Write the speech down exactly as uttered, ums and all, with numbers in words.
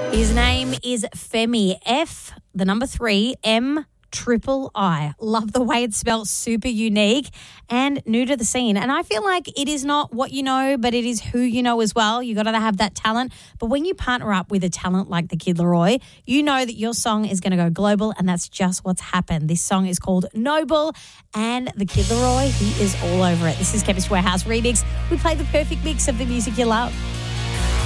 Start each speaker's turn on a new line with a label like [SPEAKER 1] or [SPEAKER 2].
[SPEAKER 1] His name is Femi. F, the number three, M, triple I. Love the way it's spelled, super unique and new to the scene. And I feel like it is not what you know, but it is who you know as well. You got to have that talent. But when you partner up with a talent like the Kid Laroi, you know that your song is going to go global, and that's just what's happened. This song is called Noble, and the Kid Laroi, he is all over it. This is Chemist Warehouse Remix. We play the perfect mix of the music you love.